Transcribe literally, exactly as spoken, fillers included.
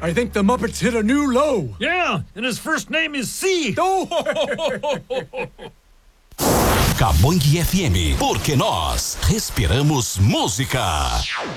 I think the Muppets hit a new low. Yeah, and his first name is C. Oh! Cabangue F M, porque nós respiramos música.